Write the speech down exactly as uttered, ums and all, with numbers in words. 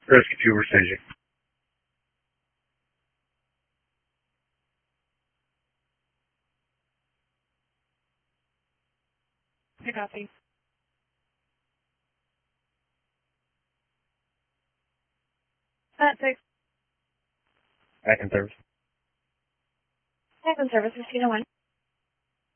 Rescue two, we're staging. I copy. That six. Back in service. Back in service, fifteen oh one.